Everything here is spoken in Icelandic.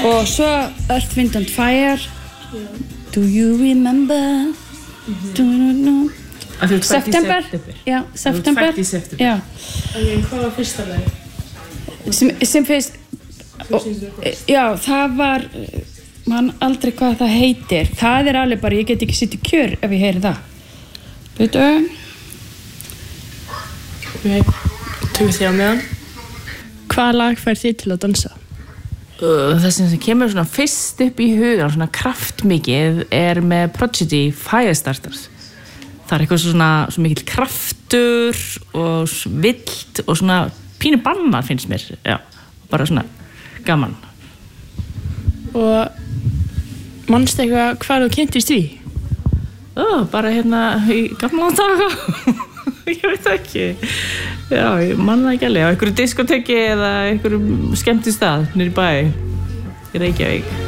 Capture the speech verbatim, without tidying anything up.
Og svo Earth, Wind and Fire. Já. Do you remember? Mm-hmm. Do you know? September. Já, September. Þú ert fædd í september. Já. En hvað var fyrsta lagi? Sem, sem fyrst, og, já, það var, man aldrei hvað það heitir. Það er alveg bara, ég get ekki sitt í kjör ef ég heyri það. Veitu? Ok, tökum þig á meðan. Hvaða lag fær þið til að dansa? Uh, það sem kemur svona fyrst upp í hugan, svona kraftmikið, er með Prodigy Firestarters. Það er eitthvað svona, svona mikill kraftur og vilt og svona pínu bannað finnst mér, já, bara svona gaman. Og manstu eitthvað hvað þú kynntist því? Ó, bara hérna í gamla daga, ég veit ekki, já, ég man það ekki alveg, á einhverju diskoteki eða einhverjum skemmtistað niður í bæ, í Reykjavík.